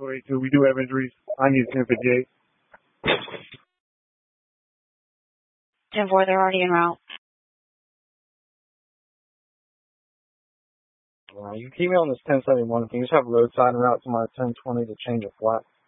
22. We do have injuries. I need 1058. 10-4, they're already en route. You keep me on this 1071. Can you just have roadside and route to my 1020 to change a flat?